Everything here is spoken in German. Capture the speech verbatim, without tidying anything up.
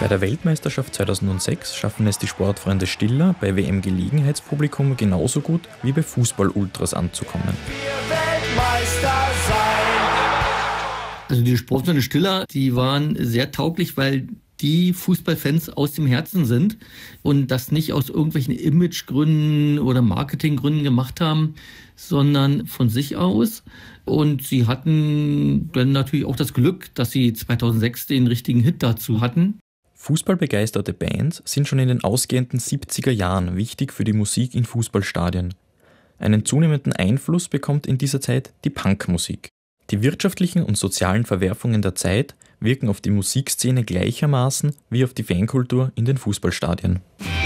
Bei der Weltmeisterschaft zweitausendsechs schaffen es die Sportfreunde Stiller bei W M-Gelegenheitspublikum genauso gut wie bei Fußball-Ultras anzukommen. Wir Weltmeister sein. Also die Sportfreunde Stiller, die waren sehr tauglich, weil die Fußballfans aus dem Herzen sind und das nicht aus irgendwelchen Imagegründen oder Marketinggründen gemacht haben, sondern von sich aus. Und sie hatten dann natürlich auch das Glück, dass sie zweitausendsechs den richtigen Hit dazu hatten. Fußballbegeisterte Bands sind schon in den ausgehenden siebziger Jahren wichtig für die Musik in Fußballstadien. Einen zunehmenden Einfluss bekommt in dieser Zeit die Punkmusik. Die wirtschaftlichen und sozialen Verwerfungen der Zeit wirken auf die Musikszene gleichermaßen wie auf die Fankultur in den Fußballstadien.